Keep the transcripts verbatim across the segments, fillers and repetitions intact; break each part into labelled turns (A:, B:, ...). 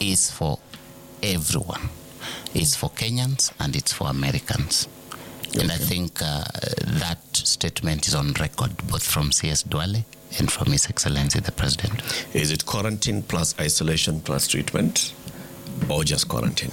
A: is for everyone. It's for Kenyans and it's for Americans. Okay. And I think uh, that statement is on record, both from C S Duale and from His Excellency the President.
B: Is it quarantine plus isolation plus treatment, or just quarantine?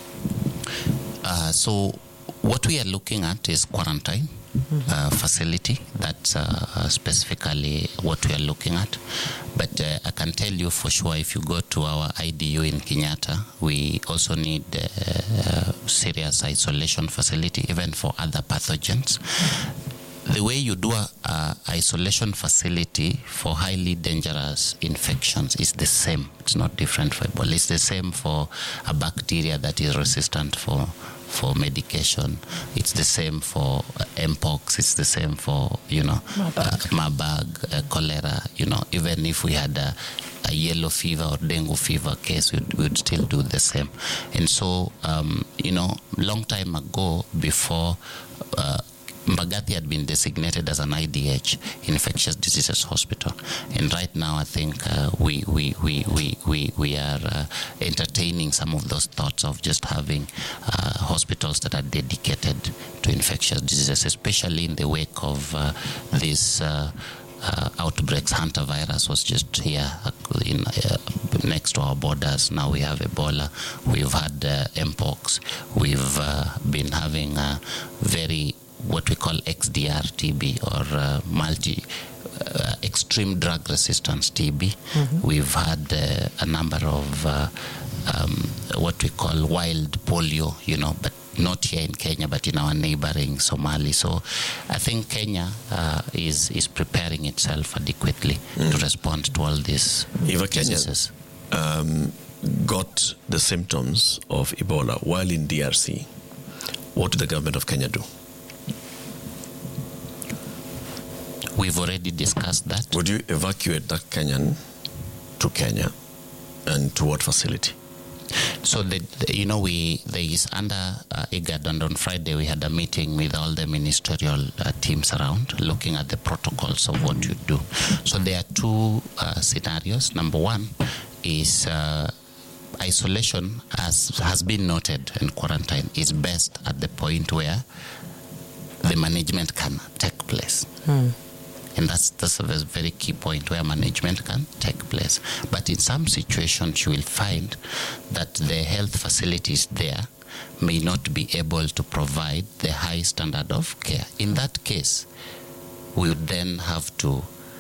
A: Uh, so what we are looking at is quarantine. Mm-hmm. Uh, facility. That's uh, specifically what we are looking at. But uh, I can tell you for sure, if you go to our I D U in Kenyatta, we also need uh, serious isolation facility, even for other pathogens. Mm-hmm. The way you do a, a isolation facility for highly dangerous infections is the same. It's not different for Ebola. It's the same for a bacteria that is resistant for for medication. It's the same for uh, Mpox. It's the same for, you know, Marburg, uh, Marburg uh, cholera. You know, even if we had a, a yellow fever or dengue fever case, we'd, we'd still do the same. And so, um, you know, long time ago, before uh, Mbagathi had been designated as an I D H, infectious diseases hospital, and right now I think uh, we, we we we we we are uh, entertaining some of those thoughts of just having uh, hospitals that are dedicated to infectious diseases, especially in the wake of uh, this. Uh, Uh, outbreaks. Hantavirus was just here uh, in, uh, next to our borders. Now we have Ebola. We've had uh, Mpox. We've uh, been having a very, what we call X D R T B, or uh, multi uh, extreme drug resistance T B. Mm-hmm. We've had uh, a number of uh, um, what we call wild polio, you know, but not here in Kenya, but in our neighboring Somali. So I think Kenya uh, is is preparing itself adequately mm. to respond to all these
B: if a
A: diseases.
B: Kenyan um, got the symptoms of Ebola while in D R C, what did the government of Kenya do?
A: We've already discussed that.
B: Would you evacuate that Kenyan to Kenya, and to what facility?
A: So, the, the, you know, we there is under uh, IGAD, and on Friday we had a meeting with all the ministerial uh, teams around, looking at the protocols of what you do. So there are two uh, scenarios. Number one is uh, isolation, as has been noted, and quarantine is best at the point where the management can take place. Hmm. And that's, that's a very key point, where management can take place. But in some situations, you will find that the health facilities there may not be able to provide the high standard of care. In that case, we would then have to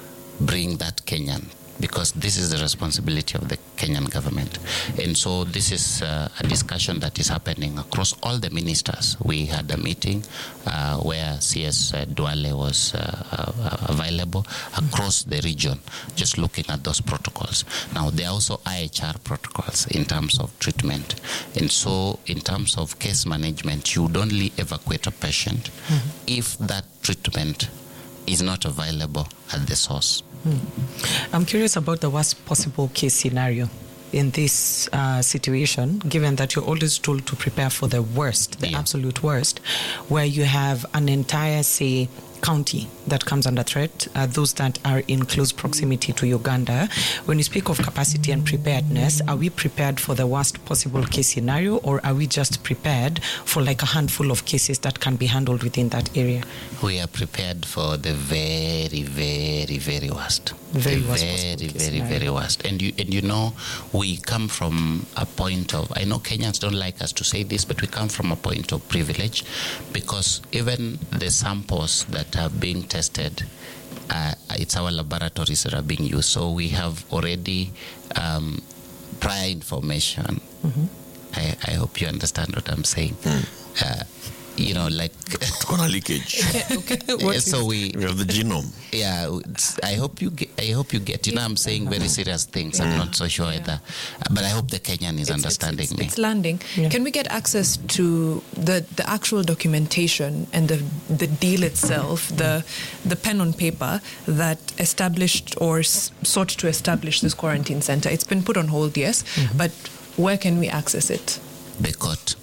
A: bring that Kenyan, because this is the responsibility of the Kenyan government. And so this is uh, a discussion that is happening across all the ministers. We had a meeting uh, where C S Duale was uh, uh, available across the region, just looking at those protocols. Now, there are also I H R protocols in terms of treatment. And so in terms of case management, you would only evacuate a patient mm-hmm. if that treatment is not available at the source.
C: Hmm. I'm curious about the worst possible case scenario in this uh, situation, given that you're always told to prepare for the worst, the yeah. absolute worst, where you have an entire, say, county that comes under threat, uh, those that are in close proximity to Uganda. When you speak of capacity and preparedness, are we prepared for the worst possible case scenario, or are we just prepared for like a handful of cases that can be handled within that area?
A: We are prepared for the very, very, very worst.
C: Very
A: the
C: worst
A: very, very, very worst. And you, and you know, we come from a point of, I know Kenyans don't like us to say this, but we come from a point of privilege, because even the samples that are being tested, uh, it's our laboratories that are being used. So we have already um, prior information. Mm-hmm. I, I hope you understand what I'm saying. Mm. Uh, you know, like
B: leakage.
C: Okay, okay.
A: So we,
B: we have the genome.
A: Yeah, I hope you get. I hope you get. You know, I'm saying very serious things. Yeah. I'm not so sure yeah. either, but I hope the Kenyan is
D: it's,
A: understanding
D: it's, it's,
A: me.
D: It's landing. Yeah. Can we get access to the the actual documentation and the the deal itself, the the pen on paper that established or s- sought to establish this quarantine center? It's been put on hold, yes, mm-hmm. but where can we access it?
A: The court.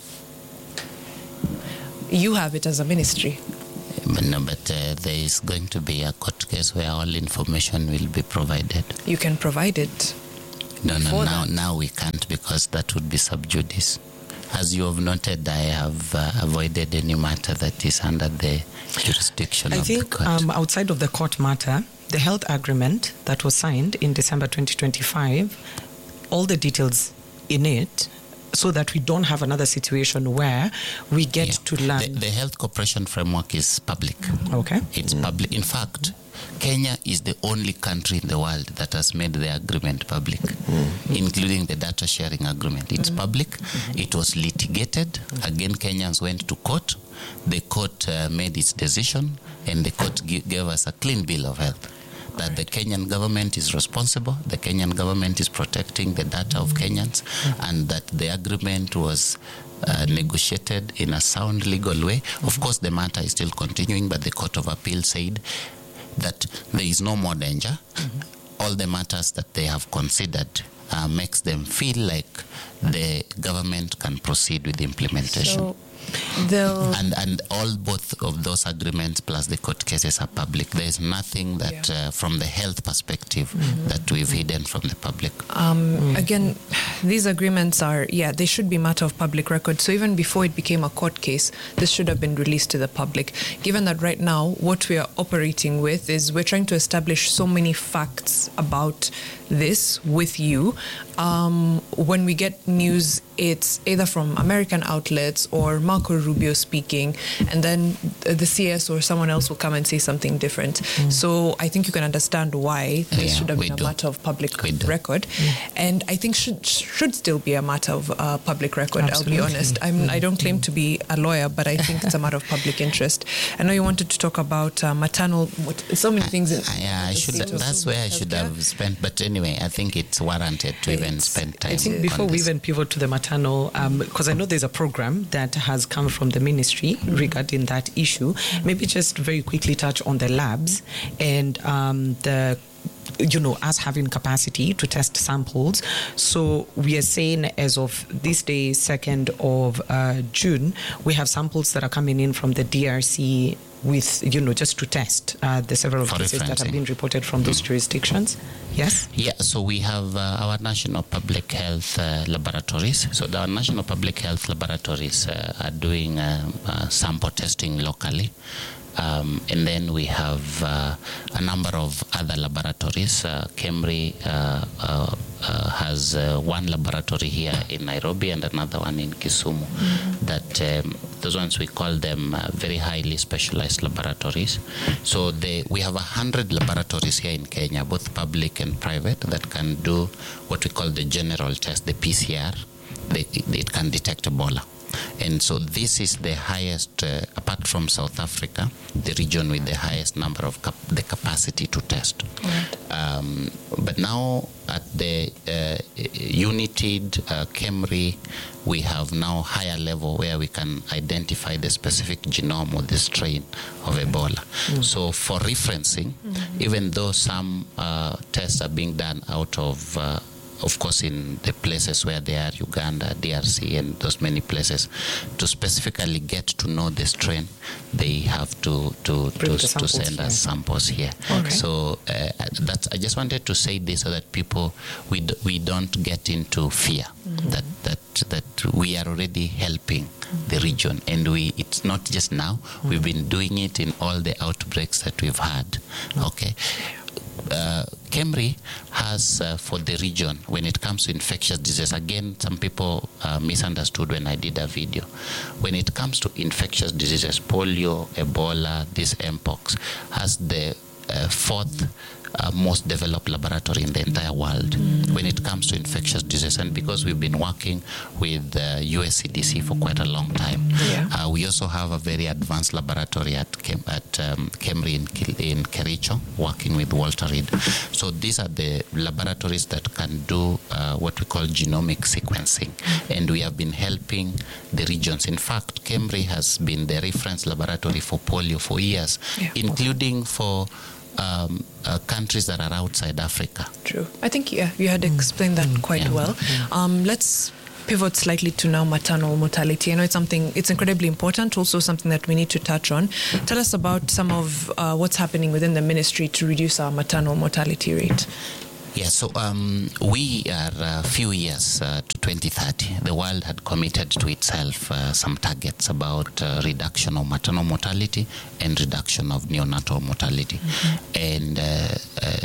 D: You have it as a ministry.
A: No, but uh, there is going to be a court case where all information will be provided.
D: You can provide it.
A: No, no,
D: before
A: now,
D: that?
A: now we can't, because that would be sub judice. As you have noted, I have uh, avoided any matter that is under the jurisdiction
C: I
A: of
C: think
A: the court.
C: um, outside of the court matter, the health agreement that was signed in December twenty twenty-five, all the details in it, so that we don't have another situation where we get
A: Yeah.
C: to learn.
A: The, the health cooperation framework is public.
C: Okay.
A: It's public. In fact, Kenya is the only country in the world that has made the agreement public, including the data sharing agreement. It's public. It was litigated. Again, Kenyans went to court. The court uh, made its decision, and the court gi- gave us a clean bill of health. That the Kenyan government is responsible, the Kenyan government is protecting the data of Kenyans, and that the agreement was uh, negotiated in a sound legal way. Of course, the matter is still continuing, but the Court of Appeal said that there is no more danger. All the matters that they have considered uh, makes them feel like the government can proceed with the implementation.
D: So they'll
A: And and all both of those agreements plus the court cases are public. There is nothing that,
D: Yeah.
A: uh, from the health perspective, that we've hidden from the public.
D: Um, Again, these agreements are, yeah, they should be matter of public record. So even before it became a court case, this should have been released to the public. Given that right now, what we are operating with is we're trying to establish so many facts about this with you. Um, when we get news, it's either from American outlets or Marco Rubio speaking, and then the C S or someone else will come and say something different. So I think you can understand why this
A: Yeah,
D: should have
A: we
D: been a
A: do.
D: matter of public
A: We do.
D: record, and I think should should still be a matter of uh, public record.
C: Absolutely.
D: I'll be honest. I'm, I don't claim to be a lawyer, but I think it's a matter of public interest. I know you wanted to talk about uh, maternal. What, so many things. In,
A: Uh, yeah, I
D: the
A: should.
D: state of
A: That's where I should
D: healthcare.
A: have spent. But anyway, I think it's warranted to even
D: It's-
A: spend time.
C: I think
A: on
C: before we
A: this.
C: even pivot to the maternal, because I know there's a program that has come from the ministry regarding that issue, maybe just very quickly touch on the labs and um, the you know, us having capacity to test samples. So we are saying as of this day, second of uh, June, we have samples that are coming in from the D R C with, you know, just to test uh, the several
A: For
C: cases that have
A: referencing.
C: been reported from those jurisdictions. Yes?
A: Yeah, so we have uh, our national public health uh, laboratories. So the national public health laboratories uh, are doing uh, uh, sample testing locally. Um, and then we have uh, a number of other laboratories. Uh, KEMRI uh, uh, uh, has uh, one laboratory here in Nairobi and another one in Kisumu. Mm-hmm. That um, those ones we call them uh, very highly specialized laboratories. So they, we have a hundred laboratories here in Kenya, both public and private, that can do what we call the general test, the P C R. They, it can detect Ebola. And so this is the highest, uh, apart from South Africa, the region with the highest number of cap- the capacity to test. Right. Um, but now at the uh, United uh, KEMRI, we have now higher level where we can identify the specific genome or the strain of Ebola. Mm. So for referencing, mm-hmm. even though some uh, tests are being done out of uh, of course, in the places where they are, Uganda, D R C, and those many places, to specifically get to know the strain, they have to to, to, to send us samples here. Okay. So uh, that's, I just wanted to say this so that people, we, d- we don't get into fear, mm-hmm. that, that, that we are already helping mm-hmm. the region. And we it's not just now, mm-hmm. we've been doing it in all the outbreaks that we've had. Mm-hmm. Okay. Uh, KEMRI has uh, for the region, when it comes to infectious disease, again, some people uh, misunderstood when I did a video. When it comes to infectious diseases, polio, Ebola, this Mpox, has the uh, fourth uh, most developed laboratory in the entire world mm-hmm. when it comes to infectious disease. And because we've been working with uh, U S C D C for quite a long time, yeah. uh, we also have a very advanced laboratory at Kem- at um, KEMRI in, in Kericho, working with Walter Reed. So these are the laboratories that can do uh, what we call genomic sequencing. Mm-hmm. And we have been helping the regions. In fact, KEMRI has been the reference laboratory for polio for years, yeah. including for Um, uh, countries that are outside Africa.
D: True. I think, yeah, you had explained that quite yeah. well. Um, let's pivot slightly to now maternal mortality. I know it's something, it's incredibly important, also something that we need to touch on. Tell us about some of uh, what's happening within the ministry to reduce our maternal mortality rate.
A: Yeah, so um, we are a few years uh, to twenty thirty. The world had committed to itself uh, some targets about uh, reduction of maternal mortality and reduction of neonatal mortality. Mm-hmm. And uh, uh,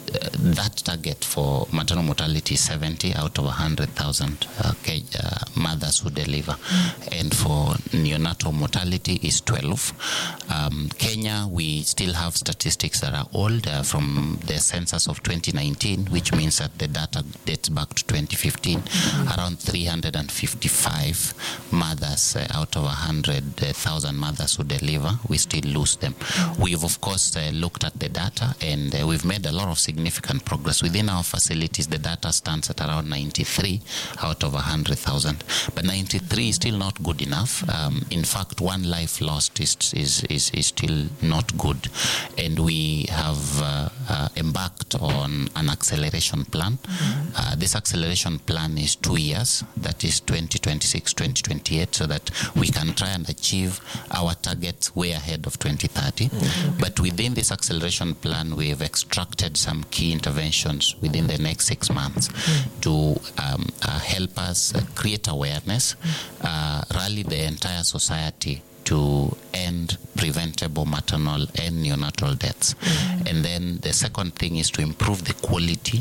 A: that target for maternal mortality is seventy out of one hundred thousand uh, uh, mothers who deliver. Mm. And for neonatal mortality is twelve. Um, Kenya, we still have statistics that are old uh, from the census of twenty nineteen, which means that the data dates back to twenty fifteen. Mm. Around three hundred fifty-five mothers uh, out of one hundred thousand mothers who deliver, we still lose them. Mm. We've, of course, uh, looked at the data, and uh, we've made a lot of significant significant progress. Within our facilities, the data stands at around ninety-three out of one hundred thousand. But ninety-three is still not good enough. Um, in fact, one life lost is, is, is, is still not good. And we have uh, uh, embarked on an acceleration plan. Mm-hmm. Uh, this acceleration plan is two years, that is twenty twenty-six, twenty twenty-eight, so that we can try and achieve our targets way ahead of twenty thirty. Mm-hmm. But within this acceleration plan, we have extracted some key interventions within the next six months mm. to um, uh, help us uh, create awareness, uh, rally the entire society to end preventable maternal and neonatal deaths. Mm. And then the second thing is to improve the quality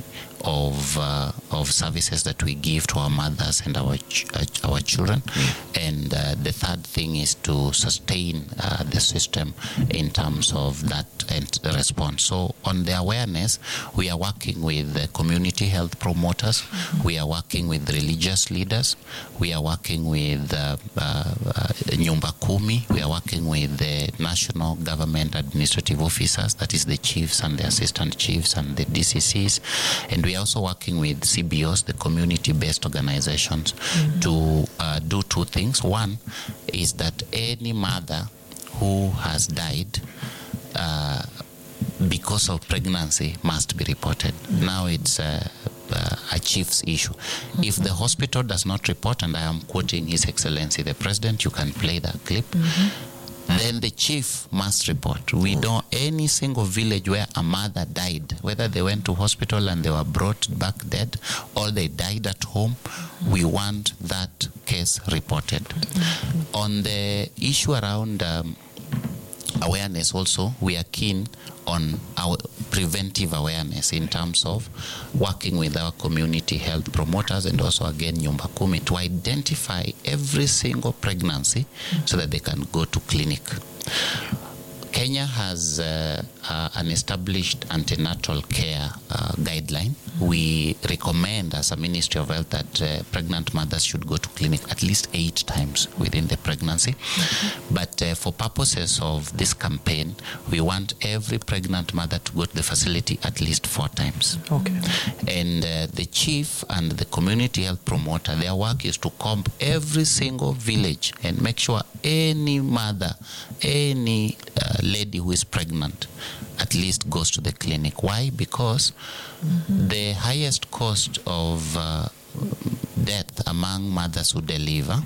A: of uh, of services that we give to our mothers and our ch- uh, our children. Mm. And uh, the third thing is to sustain uh, the system in terms of that and response. So on the awareness, we are working with the community health promoters. Mm-hmm. We are working with religious leaders. We are working with uh, uh, uh, Nyumba Kumi. We are working with the national government administrative officers, that is the chiefs and the assistant chiefs and the D C Cs. And we are also working with C B Os, the community-based organizations, mm-hmm. to uh, do two things. One is that any mother who has died uh, because of pregnancy must be reported. Mm-hmm. Now it's uh, uh, a chief's issue. Mm-hmm. If the hospital does not report, and I am quoting His Excellency the President, you can play that clip, mm-hmm. then the chief must report. We don't, any single village where a mother died, whether they went to hospital and they were brought back dead or they died at home, mm-hmm. we want that case reported. Mm-hmm. On the issue around um, awareness also, we are keen on our preventive awareness in terms of working with our community health promoters and also again Nyumba Kumi to identify every single pregnancy mm-hmm. so that they can go to clinic. Kenya has uh, uh, an established antenatal care uh, guideline. We recommend as a Ministry of Health that uh, pregnant mothers should go to clinic at least eight times within the pregnancy. Mm-hmm. But uh, for purposes of this campaign, we want every pregnant mother to go to the facility at least four times. Okay. And uh, the chief and the community health promoter, their work is to comb every single village and make sure any mother, any uh, lady who is pregnant at least goes to the clinic. Why? Because mm-hmm. the highest cost of uh, death among mothers who deliver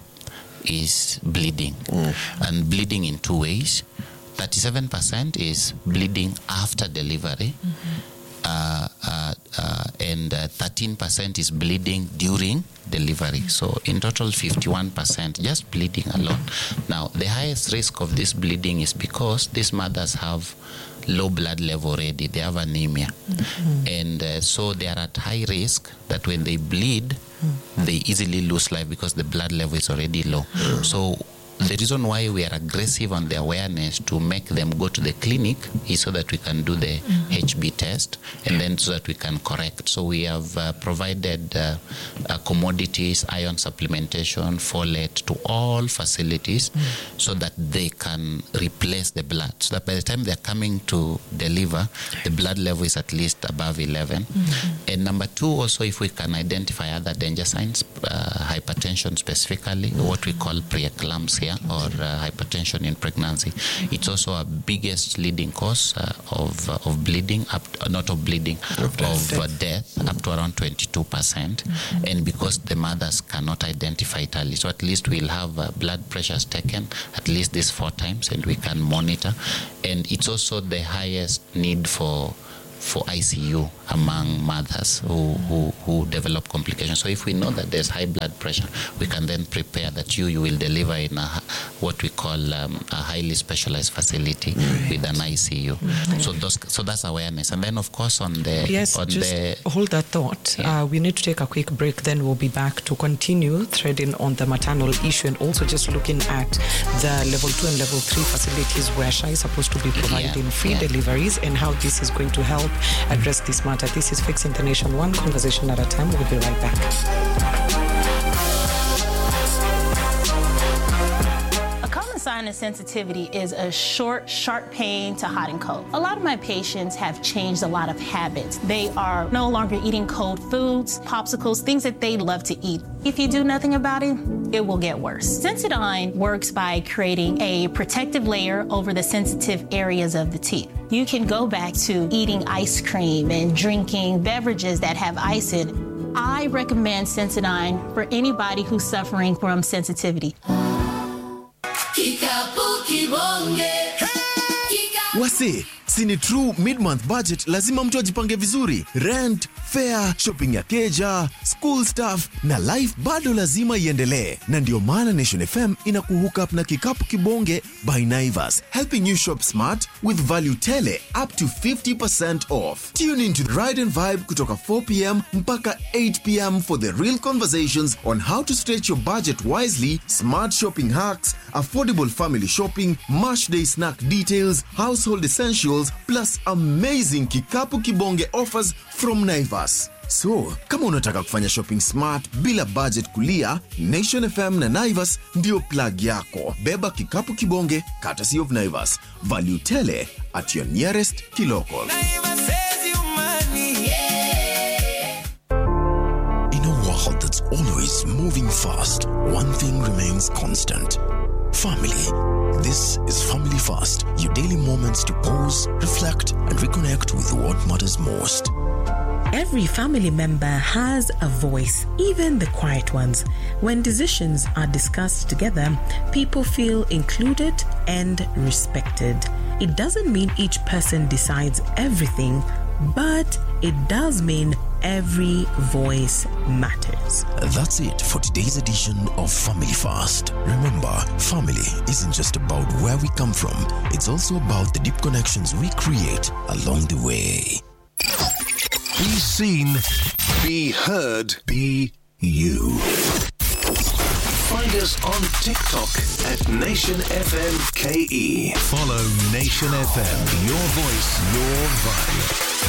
A: is bleeding. Mm. And bleeding in two ways. thirty-seven percent is bleeding after delivery. Mm-hmm. Uh, uh, uh, and uh, thirteen percent is bleeding during delivery. So in total, fifty-one percent just bleeding alone. Now, the highest risk of this bleeding is because these mothers have low blood level already. They have anemia. Mm-hmm. And uh, so they are at high risk that when they bleed, mm-hmm. they easily lose life because the blood level is already low. Mm-hmm. So the reason why we are aggressive on the awareness to make them go to the clinic is so that we can do the mm-hmm. H B test and then so that we can correct. So we have uh, provided uh, uh, commodities, iron supplementation, folate to all facilities mm-hmm. so that they can replace the blood. So that by the time they're coming to deliver, the blood level is at least above eleven. Mm-hmm. And number two, also if we can identify other danger signs, uh, hypertension specifically, mm-hmm. what we call preeclampsia, or uh, hypertension in pregnancy. It's also a biggest leading cause uh, of uh, of bleeding, up uh, not of bleeding, of, of uh, death, mm-hmm. up to around twenty-two percent. Mm-hmm. And because the mothers cannot identify it early, so at least we'll have uh, blood pressures taken at least these four times and we can monitor. And it's also the highest need for for I C U among mothers who, who, who develop complications. So if we know that there's high blood pressure, we can then prepare that you you will deliver in a, what we call um, a highly specialized facility right. with an I C U. Right. So those, so that's awareness. And then of course on the
C: yes,
A: on
C: just
A: the,
C: hold that thought.
A: Yeah.
C: Uh, we need to take a quick break. Then we'll be back to continue threading on the maternal issue and also just looking at the level two and level three facilities where SHA is supposed to be providing yeah. free yeah. deliveries and how this is going to help address this matter. This is Fixing the Nation, one conversation at a time. We'll be right back.
E: Sign of sensitivity is a short, sharp pain to hot and cold. A lot of my patients have changed a lot of habits. They are no longer eating cold foods, popsicles, things that they love to eat. If you do nothing about it, it will get worse. Sensodyne works by creating a protective layer over the sensitive areas of the teeth. You can go back to eating ice cream and drinking beverages that have ice in it. I recommend Sensodyne for anybody who's suffering from sensitivity.
F: Wase, sini true mid-month budget lazima mtu ajipange vizuri. Rent, fare, shopping ya keja, school stuff na life bado lazima iendelee. Na ndio maana Nation F M inakuhook up na kikapu kibonge by Naivas, helping you shop smart with value tele up to fifty percent off. Tune into Ride and Vibe kutoka four p.m. mpaka eight p.m. for the real conversations on how to stretch your budget wisely, smart shopping hacks, affordable family shopping, Mash Day snack details, household essentials, plus amazing kikapu kibonge offers from Naivas. So, kama unataka kufanya shopping smart bila budget kulia, Nation F M na Naivas ndio plug yako. Beba kikapu kibonge, courtesy of Naivas. Value tele at your nearest kilocal.
G: In a world that's always moving fast, one thing remains constant. Family. This is Family Fast, your daily moments to pause, reflect, and reconnect with what matters most.
H: Every family member has a voice, even the quiet ones. When decisions are discussed together, people feel included and respected. It doesn't mean each person decides everything, but it does mean every voice matters.
G: That's it for today's edition of Family Fast. Remember, family isn't just about where we come from, it's also about the deep connections we create along the way.
I: Be seen, be heard, be you. Find us on TikTok at Nation F M K E. Follow Nation F M, your voice, your vibe.